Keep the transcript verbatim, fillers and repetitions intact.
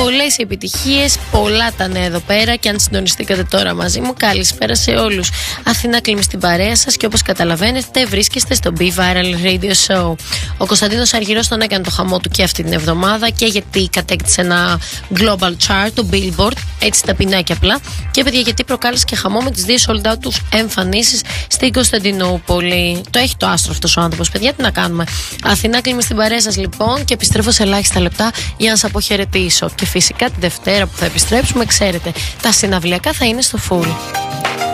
Πολλές επιτυχίες, πολλά τα νέα εδώ πέρα. Και αν συντονιστήκατε τώρα μαζί μου, καλησπέρα σε όλους. Αθηνά Κλίμη στην παρέα σας και όπως καταλαβαίνετε, βρίσκεστε στο Be Viral Radio Show. Ο Κωνσταντίνος Αργυρός τον έκανε το χαμό του και αυτή την εβδομάδα και γιατί κατέκτησε ένα global chart, το Billboard, έτσι ταπεινά και απλά. Και παιδιά, γιατί προκάλεσε και χαμό με τις δύο sold out του εμφανίσεις στην Κωνσταντινούπολη. Το έχει το άστρο αυτός ο άνθρωπος, παιδιά, τι να κάνουμε. Αθηνά Κλίμη στην παρέα σας λοιπόν και επιστρέφω σε ελάχιστα λεπτά για να σας αποχαιρετήσω. Και φυσικά τη Δευτέρα που θα επιστρέψουμε, ξέρετε, τα συναυλιακά θα είναι στο full.